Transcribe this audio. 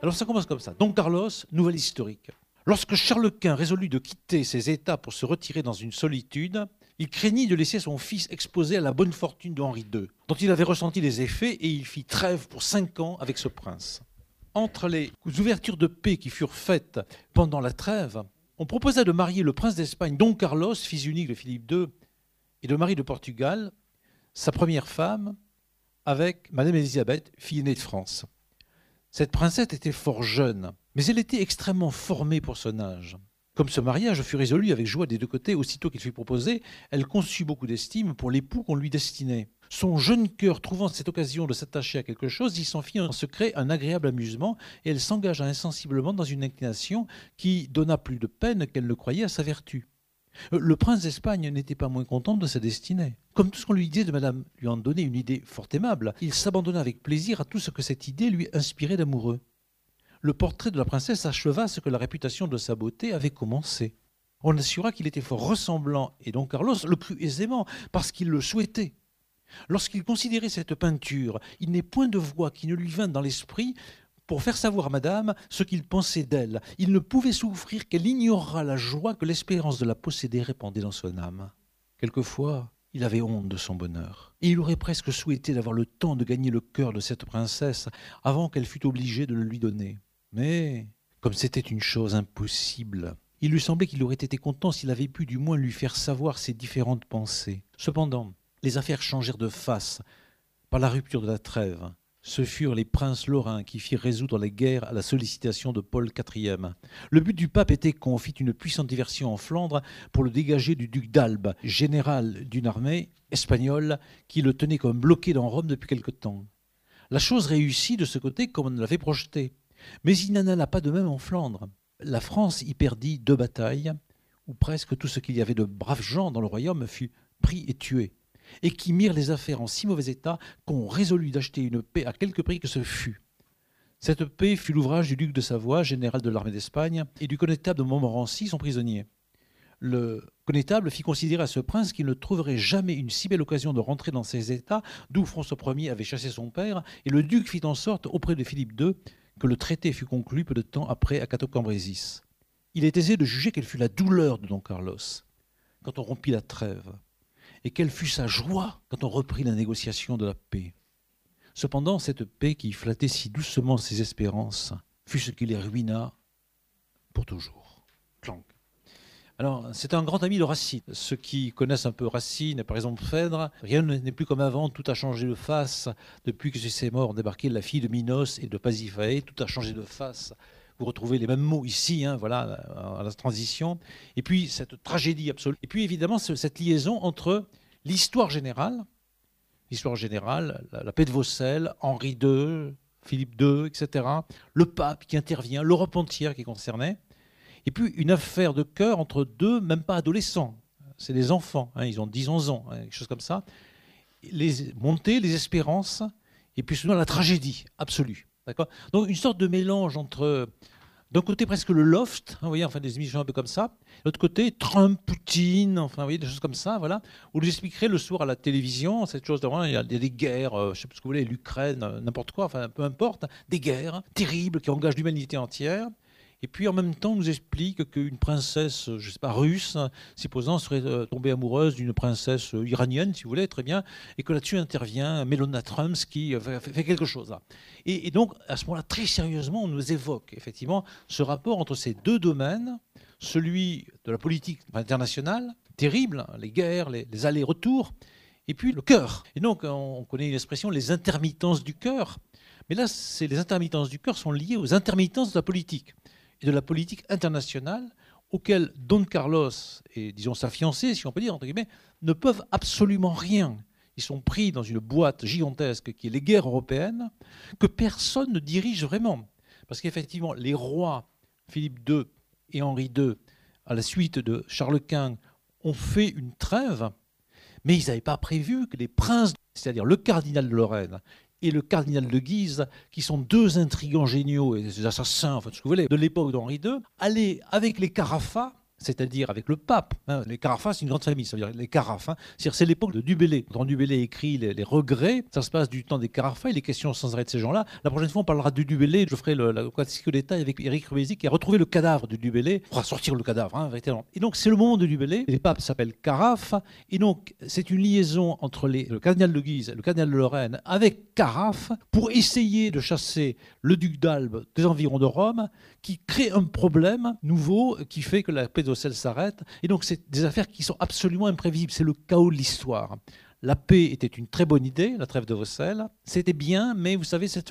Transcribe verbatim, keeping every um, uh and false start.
Alors ça commence comme ça. Don Carlos, nouvelle historique. Lorsque Charles Quint résolut de quitter ses États pour se retirer dans une solitude, il craignit de laisser son fils exposé à la bonne fortune de Henri deux, dont il avait ressenti les effets, et il fit trêve pour cinq ans avec ce prince. Entre les ouvertures de paix qui furent faites pendant la trêve, on proposa de marier le prince d'Espagne, Don Carlos, fils unique de Philippe deux, et de Marie de Portugal, sa première femme, avec Madame Élisabeth, fille aînée de France. Cette princesse était fort jeune, mais elle était extrêmement formée pour son âge. Comme ce mariage fut résolu avec joie des deux côtés, aussitôt qu'il fut proposé, elle conçut beaucoup d'estime pour l'époux qu'on lui destinait. Son jeune cœur, trouvant cette occasion de s'attacher à quelque chose, il s'en fit en secret un agréable amusement, et elle s'engagea insensiblement dans une inclination qui donna plus de peine qu'elle ne croyait à sa vertu. Le prince d'Espagne n'était pas moins content de sa destinée. Comme tout ce qu'on lui disait de madame lui en donnait une idée fort aimable, il s'abandonna avec plaisir à tout ce que cette idée lui inspirait d'amoureux. Le portrait de la princesse acheva ce que la réputation de sa beauté avait commencé. On assura qu'il était fort ressemblant, et Don Carlos le crut aisément, parce qu'il le souhaitait. Lorsqu'il considérait cette peinture, il n'est point de voix qui ne lui vint dans l'esprit pour faire savoir à madame ce qu'il pensait d'elle. Il ne pouvait souffrir qu'elle ignorât la joie que l'espérance de la posséder répandait dans son âme. Quelquefois, il avait honte de son bonheur, et il aurait presque souhaité d'avoir le temps de gagner le cœur de cette princesse avant qu'elle fût obligée de le lui donner. Mais, comme c'était une chose impossible, il lui semblait qu'il aurait été content s'il avait pu du moins lui faire savoir ses différentes pensées. Cependant, les affaires changèrent de face par la rupture de la trêve. Ce furent les princes lorrains qui firent résoudre les guerres à la sollicitation de Paul quatrième. Le but du pape était qu'on fît une puissante diversion en Flandre pour le dégager du duc d'Albe, général d'une armée espagnole qui le tenait comme bloqué dans Rome depuis quelque temps. La chose réussit de ce côté comme on l'avait projeté. Mais il n'en alla pas de même en Flandre. La France y perdit deux batailles, où presque tout ce qu'il y avait de braves gens dans le royaume fut pris et tué, et qui mirent les affaires en si mauvais état qu'on résolut d'acheter une paix à quelque prix que ce fût. Cette paix fut l'ouvrage du duc de Savoie, général de l'armée d'Espagne, et du connétable de Montmorency, son prisonnier. Le connétable fit considérer à ce prince qu'il ne trouverait jamais une si belle occasion de rentrer dans ses états, d'où François Ier avait chassé son père, et le duc fit en sorte, auprès de Philippe deux, que le traité fut conclu peu de temps après à Cateau-Cambrésis. Il est aisé de juger quelle fut la douleur de Don Carlos quand on rompit la trêve, et quelle fut sa joie quand on reprit la négociation de la paix. Cependant, cette paix qui flattait si doucement ses espérances fut ce qui les ruina pour toujours. Clank. Alors, c'est un grand ami de Racine. Ceux qui connaissent un peu Racine, par exemple Phèdre, rien n'est plus comme avant, tout a changé de face. Depuis que ces morts ont débarqué, la fille de Minos et de Pasiphae, tout a changé de face. Vous retrouvez les mêmes mots ici, hein, voilà, à la transition. Et puis, cette tragédie absolue. Et puis, évidemment, cette liaison entre l'histoire générale, l'histoire générale, la, la paix de Vaucelles, Henri deux, Philippe deux, et cetera, le pape qui intervient, l'Europe entière qui est concernée, et puis une affaire de cœur entre deux, même pas adolescents, c'est des enfants, hein, ils ont dix onze ans, hein, quelque chose comme ça, les montées, les espérances, et puis souvent la tragédie absolue. D'accord ? Donc une sorte de mélange entre, d'un côté presque le loft, hein, vous voyez, enfin des émissions un peu comme ça, de l'autre côté Trump, Poutine, enfin vous voyez, des choses comme ça, voilà, où vous expliquerez le soir à la télévision, cette chose de il y a des guerres, euh, je sais pas ce que vous voulez, l'Ukraine, n'importe quoi, enfin peu importe, des guerres terribles qui engagent l'humanité entière. Et puis en même temps, on nous explique qu'une princesse, je ne sais pas, russe, supposant, serait tombée amoureuse d'une princesse iranienne, si vous voulez, très bien, et que là-dessus intervient Melania Trump qui fait quelque chose là. Et, et donc, à ce moment-là, très sérieusement, on nous évoque effectivement ce rapport entre ces deux domaines, celui de la politique internationale, terrible, les guerres, les, les allers-retours, et puis le cœur. Et donc, on connaît l'expression les intermittences du cœur. Mais là, c'est les intermittences du cœur sont liées aux intermittences de la politique et de la politique internationale auxquelles Don Carlos et, disons, sa fiancée, si on peut dire, entre guillemets, ne peuvent absolument rien. Ils sont pris dans une boîte gigantesque qui est les guerres européennes, que personne ne dirige vraiment. Parce qu'effectivement, les rois Philippe deux et Henri deux, à la suite de Charles Quint, ont fait une trêve, mais ils n'avaient pas prévu que les princes, c'est-à-dire le cardinal de Lorraine et le cardinal de Guise, qui sont deux intrigants géniaux et des assassins, enfin, ce que vous voulez, de l'époque d'Henri deux, allaient avec les carafas, c'est-à-dire avec le pape. Hein. Les Carafas, c'est une grande famille, ça veut dire les Carafes. Hein. C'est-à-dire c'est l'époque de Du Bellay. Quand Du Bellay écrit les, les regrets, ça se passe du temps des Carafas, il est question sans arrêt de ces gens-là. La prochaine fois, on parlera de Du Bellay, je ferai le, la classique détail avec Éric Rubézy qui a retrouvé le cadavre de Du Bellay. On va sortir le cadavre, hein, véritablement. Et donc, c'est le moment de Du Bellay. Les papes s'appellent Carafes. Et donc, c'est une liaison entre les, le cardinal de Guise et le cardinal de Lorraine avec Carafe pour essayer de chasser le duc d'Albe des environs de Rome, qui crée un problème nouveau qui fait que la paix d'Ocel s'arrête. Et donc, c'est des affaires qui sont absolument imprévisibles. C'est le chaos de l'histoire. La paix était une très bonne idée, la trêve de Vaucelles. C'était bien, mais vous savez, cette